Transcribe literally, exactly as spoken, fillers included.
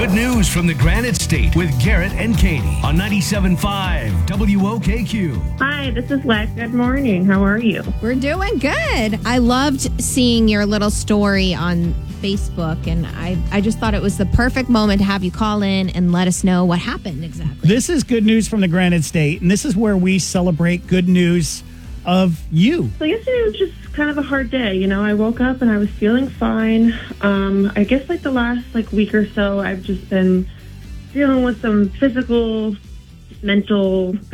Good news from the Granite State with Garrett and Katie on ninety-seven point five W O K Q. Hi, this is Lex. Good morning. How are you? We're doing good. I loved seeing your little story on Facebook, and I, I just thought it was the perfect moment to have you call in and let us know what happened exactly. This is Good News from the Granite State, and this is where we celebrate good news of you. So yesterday was just kind of a hard day. You know, I woke up and I was feeling fine. Um, I guess like the last like week or so, I've just been dealing with some physical, mental